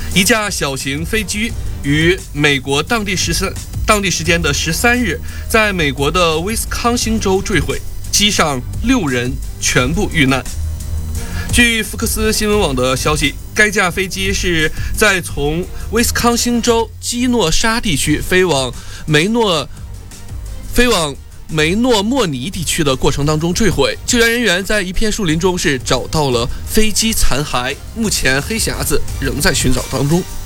一架小型飞机于美国当地时间的13日，在美国的威斯康星州坠毁，机上6人全部遇难。据福克斯新闻网的消息，该架飞机是在从威斯康星州基诺沙地区飞往梅诺莫尼地区的过程当中坠毁，救援人员在一片树林中是找到了飞机残骸，目前黑匣子仍在寻找当中。